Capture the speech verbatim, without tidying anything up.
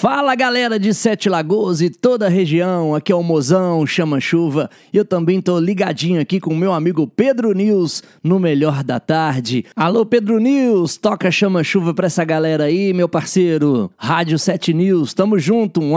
Fala galera de Sete Lagoas e toda a região, aqui é o Mozão, Chama Chuva, e eu também tô ligadinho aqui com o meu amigo Pedro News no Melhor da Tarde. Alô Pedro News, toca Chama Chuva pra essa galera aí, meu parceiro. Rádio Sete News, tamo junto, um